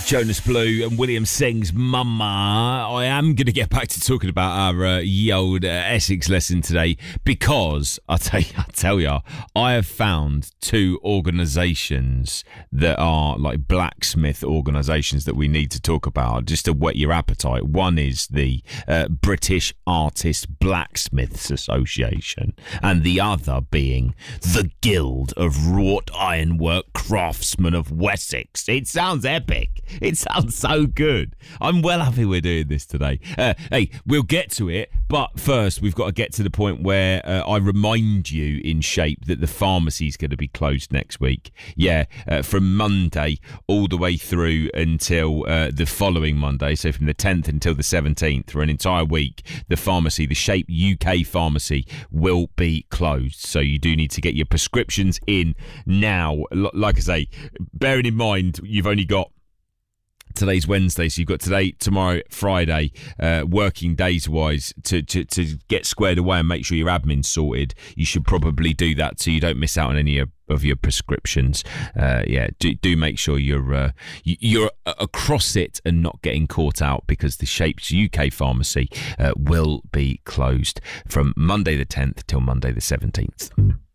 Jonas Blue and William Sings Mama. I am going to get back to talking about our ye old Essex lesson today because I tell you, I have found two organisations that are like blacksmith organisations that we need to talk about just to whet your appetite. One is the British Artist Blacksmiths Association, and the other being the Guild of Wrought Ironwork Craftsmen of Wessex. It sounds epic. It sounds so good. I'm well happy we're doing this today. Hey, we'll get to it, but first we've got to get to the point where I remind you in shape that the pharmacy is going to be closed next week. Yeah, from Monday all the way through until the following Monday, so from the 10th until the 17th, for an entire week, the pharmacy, the Shape UK pharmacy, will be closed. So you do need to get your prescriptions in now. Like I say, bearing in mind you've only got today's Wednesday, so you've got today, tomorrow, Friday, working days wise to get squared away and make sure your admin's sorted. You should probably do that so you don't miss out on any of your prescriptions. Do make sure you're across it and not getting caught out, because the Shapes UK pharmacy will be closed from Monday the 10th till Monday the 17th.